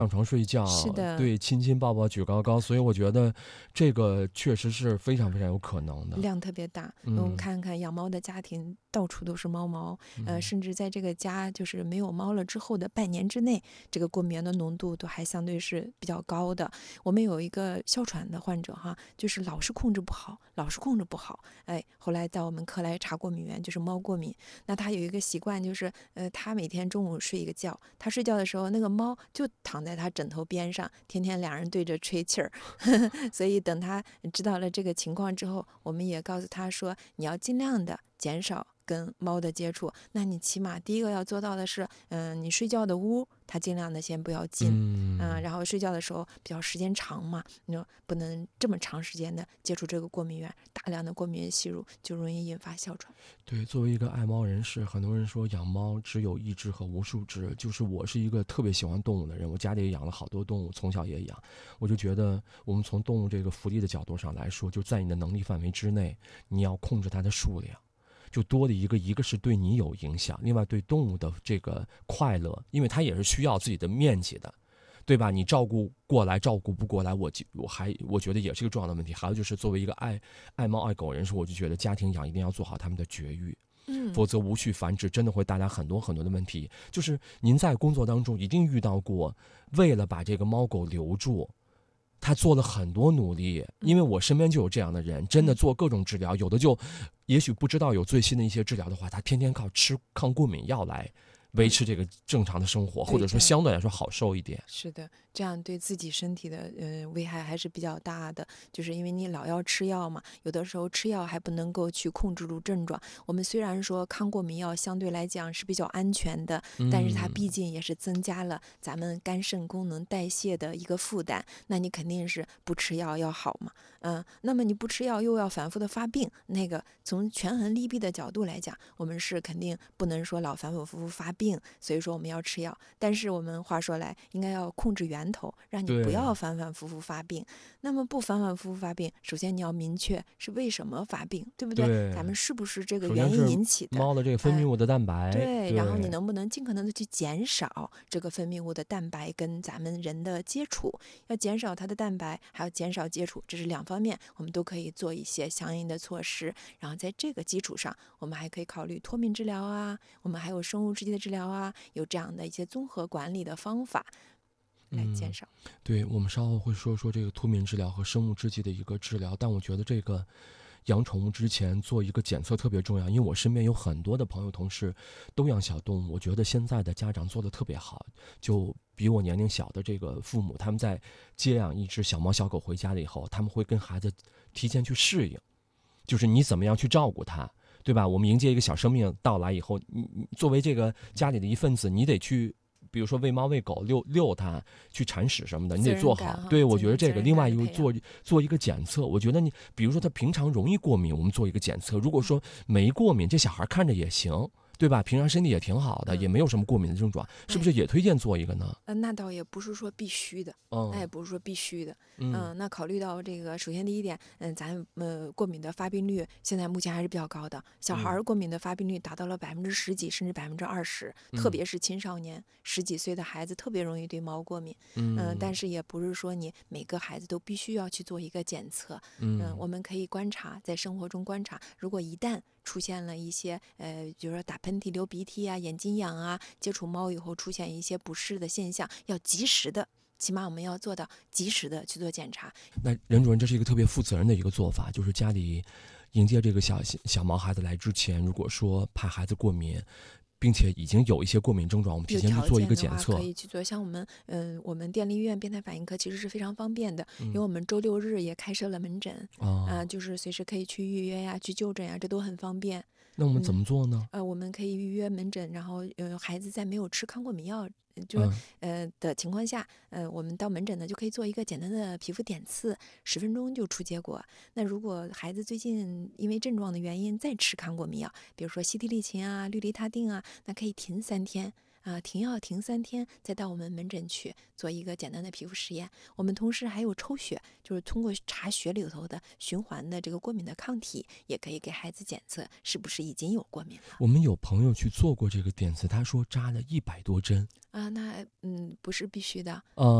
上床睡觉， 是的。 对，亲亲抱抱举高高，所以我觉得这个确实是非常非常有可能的。 量特别大，我们嗯看看养猫的家庭，到处都是猫毛， 嗯甚至在这个家就是没有猫了之后的半年之内，这个过敏原的浓度都还相对是比较高的。我们有一个哮喘的患者哈，就是老是控制不好，老是控制不好，哎，后来到我们科来查过敏源，就是猫过敏。那他有一个习惯，就是他每天中午睡一个觉，他睡觉的时候，那个猫就躺在他枕头边上，天天两人对着吹气儿。所以等他知道了这个情况之后，我们也告诉他说，你要尽量的减少跟猫的接触。那你起码第一个要做到的是，你睡觉的屋，他尽量的先不要进， 嗯。 然后睡觉的时候比较时间长嘛，你说不能这么长时间的接触这个过敏源，大量的过敏原吸入就容易引发哮喘。 对，作为一个爱猫人士，很多人说养猫只有一只和无数只，就是我是一个特别喜欢动物的人，我家里也养了好多动物，从小也养，我就觉得我们从动物这个福利的角度上来说，就在你的能力范围之内，你要控制它的数量。就多的一个是对你有影响，另外对动物的这个快乐，因为它也是需要自己的面积的，对吧？你照顾过来，照顾不过来，我觉得也是一个重要的问题。还有就是作为一个爱猫爱狗人士，我就觉得家庭养一定要做好他们的绝育， 嗯， 否则无序繁殖真的会带来很多很多的问题。就是您在工作当中一定遇到过，为了把这个猫狗留住，他做了很多努力，因为我身边就有这样的人，真的做各种治疗，有的就也许不知道有最新的一些治疗的话，他天天靠吃抗过敏药来维持这个正常的生活，或者说对的。 相对来说好受一点。 是的，这样对自己身体的危害还是比较大的，就是因为你老要吃药嘛，有的时候吃药还不能够去控制住症状。我们虽然说抗过敏药相对来讲是比较安全的，但是它嗯， 毕竟也是增加了咱们肝肾功能代谢的一个负担，那你肯定是不吃药要好嘛。那么你不吃药又要反复的发病，那个从权衡利弊的角度来讲，我们是肯定不能说老反反复复发病，所以说我们要吃药。但是我们话说来，应该要控制源头，让你不对要反反复复发病。那么不反反复复发病，首先你要明确是为什么发病，对不对？ 对， 咱们是不是这个原因首先是引起的？ 猫的这个分泌物的蛋白， 对，然后你对， 能不能尽可能的去减少这个分泌物的蛋白跟咱们人的接触？要减少它的蛋白，还要减少接触，这是两方面，我们都可以做一些相应的措施。然后在这个基础上，我们还可以考虑脱敏治疗啊，我们还有生物制剂的治疗啊，有这样的一些综合管理的方法来减嗯， 少。 对，我们稍后会说说这个脱敏治疗和生物制剂的一个治疗，但我觉得这个养宠物之前做一个检测特别重要，因为我身边有很多的朋友同事都养小动物，我觉得现在的家长做的特别好，就比我年龄小的这个父母，他们在接养一只小猫小狗回家了以后，他们会跟孩子提前去适应，就是你怎么样去照顾它。对吧？我们迎接一个小生命到来以后，你作为这个家里的一份子，你得去，比如说喂猫喂狗、遛它，去铲屎什么的，你责得做好。 任感哈， 对，我觉得这个。 责任另外感的培养。 一个做一个检测，我觉得你比如说他平常容易过敏，我们做一个检测。如果说没过敏，这小孩看着也行，对吧？平常身体也挺好的，也没有什么过敏的症状，是不是也推荐做一个呢？ 那倒也不是说必须的，那也嗯不是说必须的。 嗯那考虑到这个，首先第一点，咱过敏的发病率现在目前还是比较高的，小孩嗯儿过敏的发病率达到了10%几，甚至20%，特嗯别是青少年十几岁的孩子特别容易对猫过敏。但嗯是也不是说你每个孩子都必须要去做一个检测。 嗯我们可以观察，在生活中观察，如果一旦出现了一些比如说打喷嚏、流鼻涕啊、眼睛痒啊，接触猫以后出现一些不适的现象，要及时的，起码我们要做到及时的去做检查。 那任主任，这是一个特别负责任的一个做法，就是家里迎接这个小毛孩子来之前，如果说怕孩子过敏，并且已经有一些过敏症状，我们提前去做一个检测。 可以去做。像我们电力医院变态反应科其实是非常方便的，因为嗯我们周六日也开设了门诊， 啊， 就是随时可以去预约呀、去就诊呀，这都很方便。 那我们怎么做呢？ 我们可以预约门诊，然后孩子在没有吃抗过敏药，就是嗯的情况下，我们到门诊呢就可以做一个简单的皮肤点刺，10分钟就出结果。那如果孩子最近因为症状的原因再吃抗过敏药，比如说西替利嗪啊、氯雷他定啊，那可以停3天。 停药停3天，再到我们门诊去做一个简单的皮肤实验。我们同时还有抽血，就是通过查血里头的循环的这个过敏的抗体，也可以给孩子检测是不是已经有过敏了。 我们有朋友去做过这个检测，他说扎了100多针。 那不是必须的。